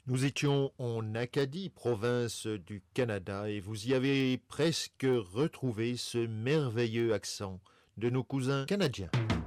Nous étions en Acadie, province du Canada, et vous y avez presque retrouvé ce merveilleux accent de nos cousins canadiens.